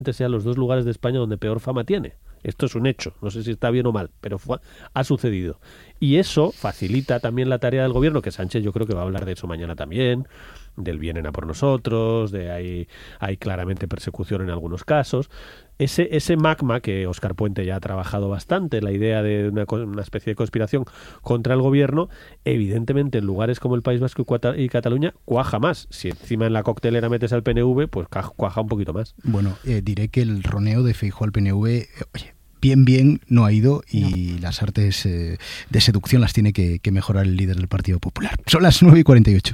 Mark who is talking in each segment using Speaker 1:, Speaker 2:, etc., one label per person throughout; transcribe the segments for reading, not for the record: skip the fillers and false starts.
Speaker 1: sean los dos lugares de España donde peor fama tiene. Esto es un hecho, no sé si está bien o mal, pero ha sucedido. Y eso facilita también la tarea del gobierno, que Sánchez yo creo que va a hablar de eso mañana también, del vienen a por nosotros, de hay claramente persecución en algunos casos. Ese magma que Óscar Puente ya ha trabajado bastante, la idea de una especie de conspiración contra el gobierno, evidentemente en lugares como el País Vasco y Cataluña cuaja más. Si encima en la coctelera metes al PNV, pues cuaja un poquito más.
Speaker 2: Bueno, diré que el roneo de Feijóo al PNV, oye, bien no ha ido y las artes de seducción las tiene que mejorar el líder del Partido Popular. Son las 9:48.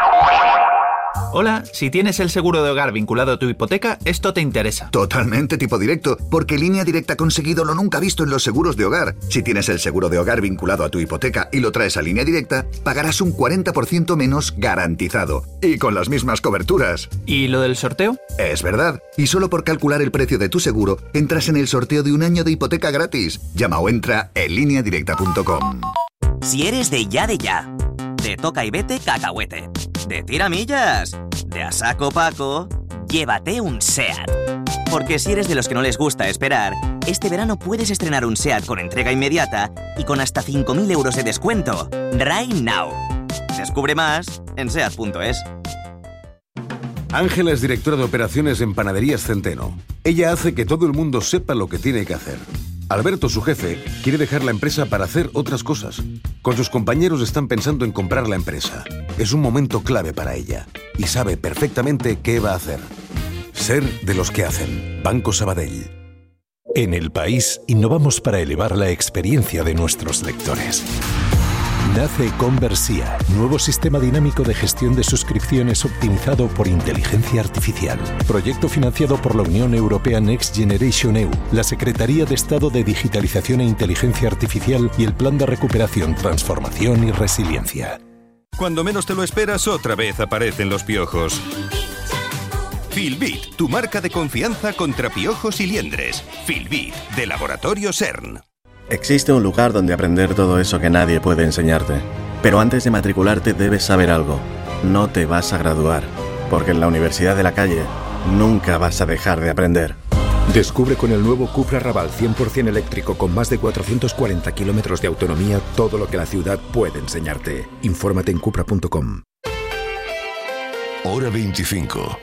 Speaker 3: Hola, si tienes el seguro de hogar vinculado a tu hipoteca, esto te interesa.
Speaker 4: Totalmente tipo directo, porque Línea Directa ha conseguido lo nunca visto en los seguros de hogar. Si tienes el seguro de hogar vinculado a tu hipoteca y lo traes a Línea Directa, pagarás un 40% menos garantizado. Y con las mismas coberturas.
Speaker 3: ¿Y lo del sorteo?
Speaker 4: Es verdad. Y solo por calcular el precio de tu seguro, entras en el sorteo de un año de hipoteca gratis. Llama o entra en lineadirecta.com.
Speaker 5: Si eres de ya, de toca y vete cacahuete, de tiramillas, de a saco Paco, llévate un SEAT. Porque si eres de los que no les gusta esperar, este verano puedes estrenar un SEAT con entrega inmediata y con hasta 5.000 euros de descuento. Right now. Descubre más en SEAT.es.
Speaker 6: Ángela es directora de operaciones en Panaderías Centeno. Ella hace que todo el mundo sepa lo que tiene que hacer. Alberto, su jefe, quiere dejar la empresa para hacer otras cosas. Con sus compañeros están pensando en comprar la empresa. Es un momento clave para ella y sabe perfectamente qué va a hacer. Ser de los que hacen. Banco Sabadell.
Speaker 7: En El País innovamos para elevar la experiencia de nuestros lectores. Nace Conversia, nuevo sistema dinámico de gestión de suscripciones optimizado por inteligencia artificial. Proyecto financiado por la Unión Europea Next Generation EU, la Secretaría de Estado de Digitalización e Inteligencia Artificial y el Plan de Recuperación, Transformación y Resiliencia.
Speaker 8: Cuando menos te lo esperas, otra vez aparecen los piojos. Filbit, tu marca de confianza contra piojos y liendres. Filbit, de Laboratorio CERN.
Speaker 9: Existe un lugar donde aprender todo eso que nadie puede enseñarte. Pero antes de matricularte debes saber algo. No te vas a graduar, porque en la Universidad de la Calle nunca vas a dejar de aprender.
Speaker 10: Descubre con el nuevo Cupra Raval 100% eléctrico con más de 440 kilómetros de autonomía todo lo que la ciudad puede enseñarte. Infórmate en cupra.com.
Speaker 11: Hora 25.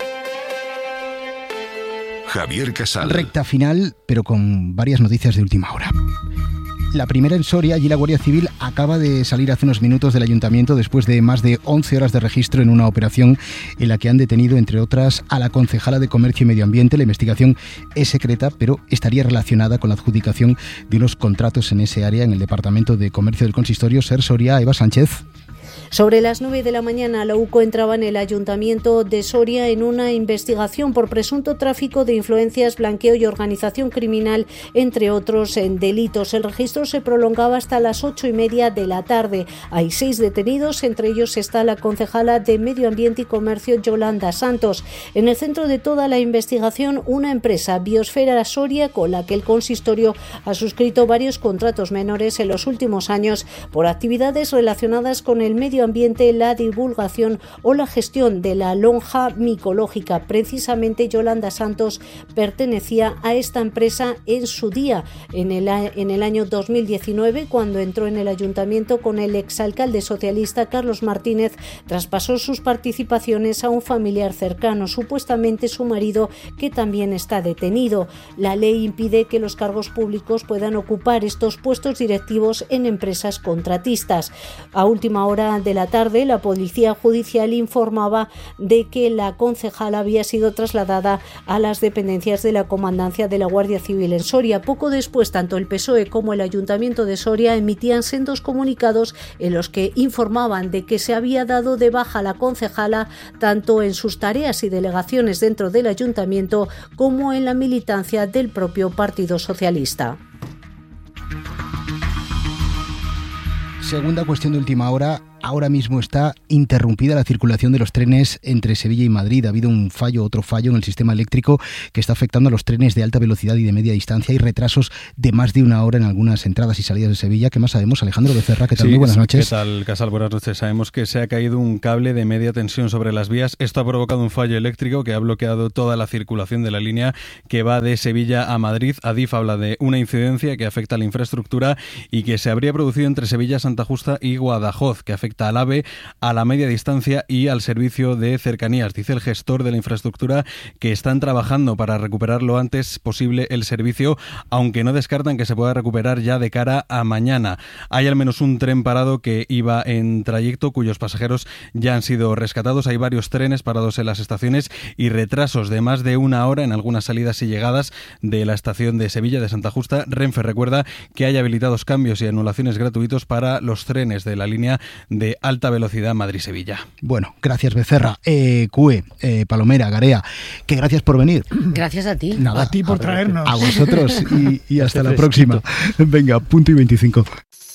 Speaker 11: Javier Casal.
Speaker 2: Recta final, pero con varias noticias de última hora. La primera en Soria, allí la Guardia Civil acaba de salir hace unos minutos del ayuntamiento después de más de 11 horas de registro en una operación en la que han detenido, entre otras, a la concejala de Comercio y Medio Ambiente. La investigación es secreta, pero estaría relacionada con la adjudicación de unos contratos en ese área en el Departamento de Comercio del Consistorio. Ser Soria, Eva Sánchez.
Speaker 12: Sobre las 9 de la mañana, la UCO entraba en el Ayuntamiento de Soria en una investigación por presunto tráfico de influencias, blanqueo y organización criminal, entre otros delitos. El registro se prolongaba hasta las 8:30 de la tarde. Hay 6 detenidos, entre ellos está la concejala de Medio Ambiente y Comercio, Yolanda Santos. En el centro de toda la investigación, una empresa, Biosfera Soria, con la que el consistorio ha suscrito varios contratos menores en los últimos años por actividades relacionadas con el medio ambiente, la divulgación o la gestión de la lonja micológica. Precisamente Yolanda Santos pertenecía a esta empresa en su día, en el año 2019, cuando entró en el ayuntamiento con el exalcalde socialista Carlos Martínez. Traspasó sus participaciones a un familiar cercano, supuestamente su marido, que también está detenido. La ley impide que los cargos públicos puedan ocupar estos puestos directivos en empresas contratistas. A última hora de la tarde, la Policía Judicial informaba de que la concejala había sido trasladada a las dependencias de la Comandancia de la Guardia Civil en Soria. Poco después, tanto el PSOE como el Ayuntamiento de Soria emitían sendos comunicados en los que informaban de que se había dado de baja a la concejala tanto en sus tareas y delegaciones dentro del Ayuntamiento como en la militancia del propio Partido Socialista.
Speaker 2: Segunda cuestión de última hora. ahora mismo está interrumpida la circulación de los trenes entre Sevilla y Madrid. Ha habido otro fallo en el sistema eléctrico que está afectando a los trenes de alta velocidad y de media distancia. Hay retrasos de más de una hora en algunas entradas y salidas de Sevilla. ¿Qué más sabemos? Alejandro Becerra, ¿qué tal? Muy buenas noches.
Speaker 13: ¿Qué tal, Casal? Buenas noches. Sabemos que se ha caído un cable de media tensión sobre las vías. Esto ha provocado un fallo eléctrico que ha bloqueado toda la circulación de la línea que va de Sevilla a Madrid. Adif habla de una incidencia que afecta a la infraestructura y que se habría producido entre Sevilla, Santa Justa y Guadajoz, que afecta al AVE, a la media distancia y al servicio de cercanías. Dice el gestor de la infraestructura que están trabajando para recuperar lo antes posible el servicio, aunque no descartan que se pueda recuperar ya de cara a mañana. Hay al menos un tren parado que iba en trayecto, cuyos pasajeros ya han sido rescatados. Hay varios trenes parados en las estaciones y retrasos de más de una hora en algunas salidas y llegadas de la estación de Sevilla de Santa Justa. Renfe recuerda que hay habilitados cambios y anulaciones gratuitos para los trenes de la línea de alta velocidad Madrid-Sevilla.
Speaker 2: Bueno, gracias Becerra. Cue, Palomera, Garea, que gracias por venir.
Speaker 14: Gracias a ti.
Speaker 2: Nada,
Speaker 15: a ti por traernos.
Speaker 2: A vosotros y hasta la próxima. Venga, punto y 25.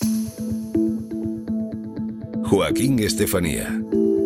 Speaker 11: Joaquín Estefanía.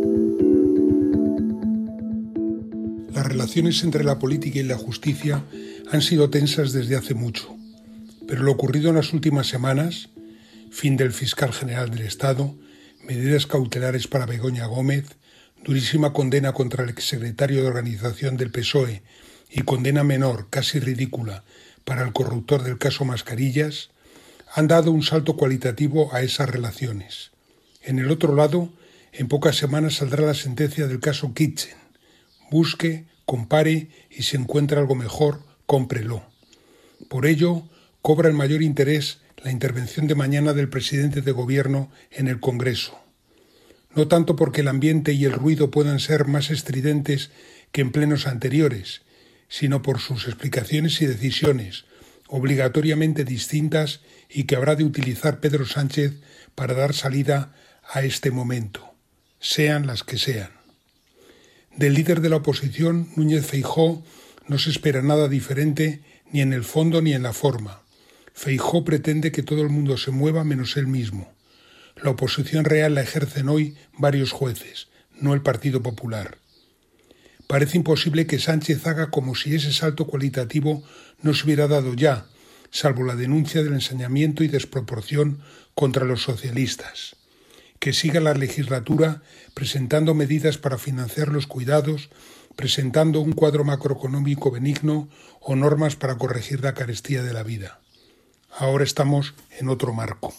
Speaker 16: Las relaciones entre la política y la justicia han sido tensas desde hace mucho, pero lo ocurrido en las últimas semanas, fin del fiscal general del Estado, medidas cautelares para Begoña Gómez, durísima condena contra el exsecretario de organización del PSOE y condena menor, casi ridícula, para el corruptor del caso Mascarillas, han dado un salto cualitativo a esas relaciones. En el otro lado, en pocas semanas saldrá la sentencia del caso Kitchen. Busque, compare y si encuentra algo mejor, cómprelo. Por ello, cobra el mayor interés la intervención de mañana del presidente de Gobierno en el Congreso. No tanto porque el ambiente y el ruido puedan ser más estridentes que en plenos anteriores, sino por sus explicaciones y decisiones, obligatoriamente distintas y que habrá de utilizar Pedro Sánchez para dar salida a este momento, sean las que sean. Del líder de la oposición, Núñez Feijóo, no se espera nada diferente ni en el fondo ni en la forma. Feijóo pretende que todo el mundo se mueva menos él mismo. La oposición real la ejercen hoy varios jueces, no el Partido Popular. Parece imposible que Sánchez haga como si ese salto cualitativo no se hubiera dado ya, salvo la denuncia del ensañamiento y desproporción contra los socialistas. Que siga la legislatura presentando medidas para financiar los cuidados, presentando un cuadro macroeconómico benigno o normas para corregir la carestía de la vida. Ahora estamos en otro marco.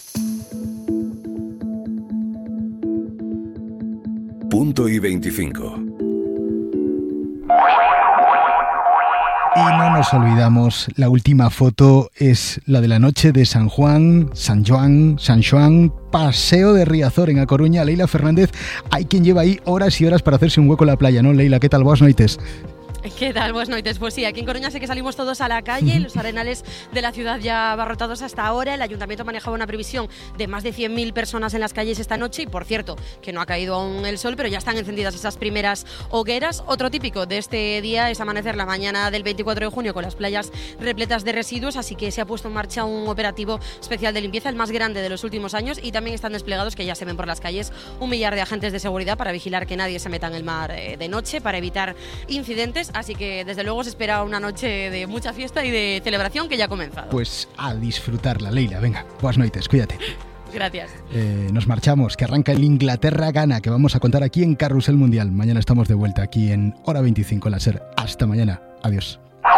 Speaker 11: Punto y 25.
Speaker 2: Y no nos olvidamos, la última foto es la de la noche de San Juan, Paseo de Riazor en A Coruña. Leila Fernández, hay quien lleva ahí horas y horas para hacerse un hueco en la playa, ¿no, Leila? ¿Qué tal? Buenas noites.
Speaker 17: ¿Qué tal? Buenas noches. Pues sí, aquí en Coruña sé que salimos todos a la calle, los arenales de la ciudad ya abarrotados hasta ahora. El ayuntamiento manejaba una previsión de más de 100.000 personas en las calles esta noche y, por cierto, que no ha caído aún el sol, pero ya están encendidas esas primeras hogueras. Otro típico de este día es amanecer la mañana del 24 de junio con las playas repletas de residuos, así que se ha puesto en marcha un operativo especial de limpieza, el más grande de los últimos años, y también están desplegados, que ya se ven por las calles, 1 millar de agentes de seguridad para vigilar que nadie se meta en el mar de noche, para evitar incidentes, así que desde luego se espera una noche de mucha fiesta y de celebración que ya ha comenzado.
Speaker 2: Pues a disfrutarla, Leila. Venga, buenas noites, cuídate.
Speaker 17: Gracias.
Speaker 2: Nos marchamos, que arranca el Inglaterra-Ghana, que vamos a contar aquí en Carrusel Mundial. Mañana estamos de vuelta aquí en Hora 25 en la SER. Hasta mañana. Adiós.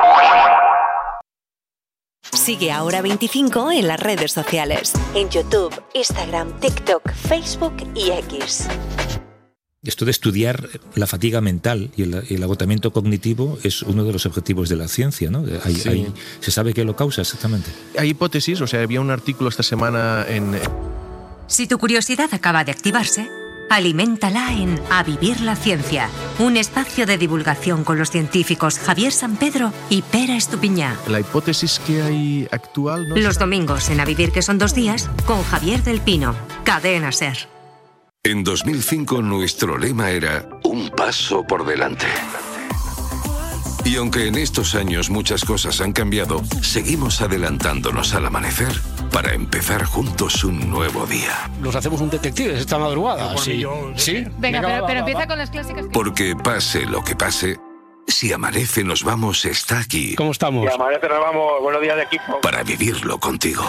Speaker 18: Sigue a Hora 25 en las redes sociales. En YouTube, Instagram, TikTok, Facebook y X.
Speaker 19: Esto de estudiar la fatiga mental y el agotamiento cognitivo es uno de los objetivos de la ciencia, ¿no? ¿Se sabe qué lo causa exactamente?
Speaker 20: Hay hipótesis, o sea, había un artículo esta semana en...
Speaker 21: Si tu curiosidad acaba de activarse, aliméntala en A Vivir la Ciencia, un espacio de divulgación con los científicos Javier Sampedro y Pera Estupiñá.
Speaker 20: La hipótesis que hay actual... ¿no?
Speaker 21: Los domingos en A Vivir, que son 2 días, con Javier del Pino, Cadena SER.
Speaker 11: En 2005 nuestro lema era un paso por delante. Y aunque en estos años muchas cosas han cambiado, seguimos adelantándonos al amanecer para empezar juntos un nuevo día.
Speaker 14: Nos hacemos un detective esta madrugada. Sí. ¿Sí?
Speaker 15: Venga, pero empieza con las clásicas.
Speaker 11: Porque pase lo que pase, Si Amanece Nos Vamos está aquí.
Speaker 14: ¿Cómo estamos?
Speaker 22: Si Amanece Nos Vamos, buenos días de equipo.
Speaker 11: Para vivirlo contigo.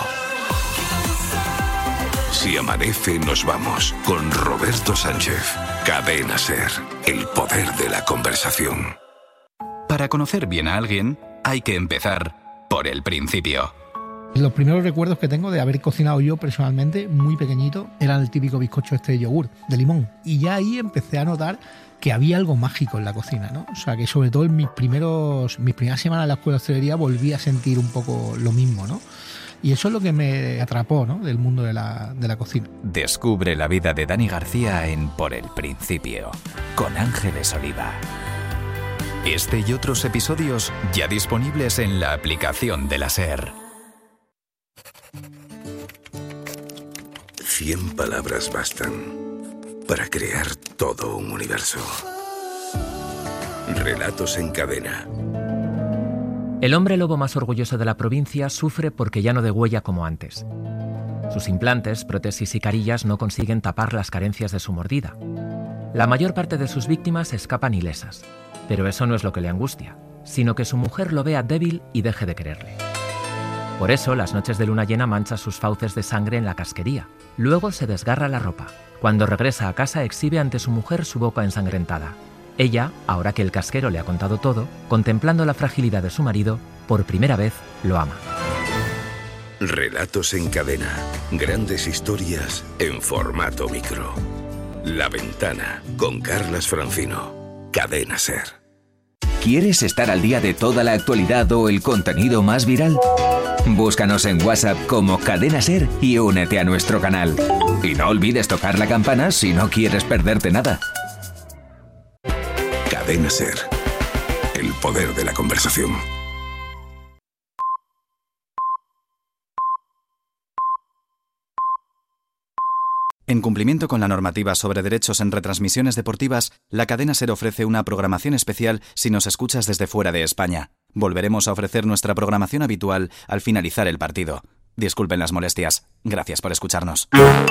Speaker 11: Si Amanece Nos Vamos, con Roberto Sánchez. Cadena SER, el poder de la conversación.
Speaker 23: Para conocer bien a alguien, hay que empezar por el principio.
Speaker 24: Los primeros recuerdos que tengo de haber cocinado yo personalmente, muy pequeñito, era el típico bizcocho de yogur, de limón. Y ya ahí empecé a notar que había algo mágico en la cocina, ¿no? O sea, que sobre todo en mis primeras semanas en la escuela de hostelería volví a sentir un poco lo mismo, ¿no? Y eso es lo que me atrapó, ¿no?, del mundo de la cocina.
Speaker 23: Descubre la vida de Dani García en Por el Principio, con Ángeles Oliva. Este y otros episodios ya disponibles en la aplicación de la SER.
Speaker 11: 100 palabras bastan para crear todo un universo. Relatos en cadena.
Speaker 25: El hombre lobo más orgulloso de la provincia sufre porque ya no degüella como antes. Sus implantes, prótesis y carillas no consiguen tapar las carencias de su mordida. La mayor parte de sus víctimas escapan ilesas, pero eso no es lo que le angustia, sino que su mujer lo vea débil y deje de quererle. Por eso, las noches de luna llena mancha sus fauces de sangre en la casquería. Luego se desgarra la ropa. Cuando regresa a casa exhibe ante su mujer su boca ensangrentada. Ella, ahora que el casquero le ha contado todo, contemplando la fragilidad de su marido, por primera vez lo ama.
Speaker 11: Relatos en cadena. Grandes historias en formato micro. La Ventana, con Carlas Francino. Cadena SER.
Speaker 26: ¿Quieres estar al día de toda la actualidad o el contenido más viral? Búscanos en WhatsApp como Cadena SER y únete a nuestro canal. Y no olvides tocar la campana si no quieres perderte nada.
Speaker 11: Cadena SER, el poder de la conversación.
Speaker 27: En cumplimiento con la normativa sobre derechos en retransmisiones deportivas, la cadena SER ofrece una programación especial si nos escuchas desde fuera de España. Volveremos a ofrecer nuestra programación habitual al finalizar el partido. Disculpen las molestias. Gracias por escucharnos.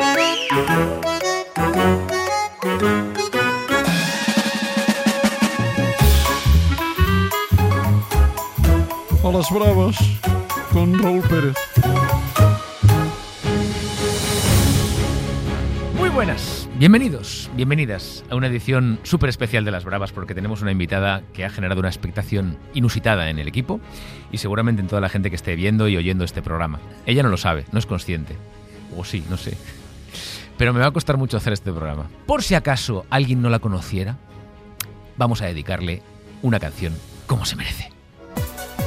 Speaker 28: A las bravas, con Raúl Pérez.
Speaker 29: Muy buenas, bienvenidas a una edición súper especial de Las Bravas, porque tenemos una invitada que ha generado una expectación inusitada en el equipo y seguramente en toda la gente que esté viendo y oyendo este programa. Ella no lo sabe, no es consciente, o sí, no sé, pero me va a costar mucho hacer este programa. Por si acaso alguien no la conociera, vamos a dedicarle una canción como se merece.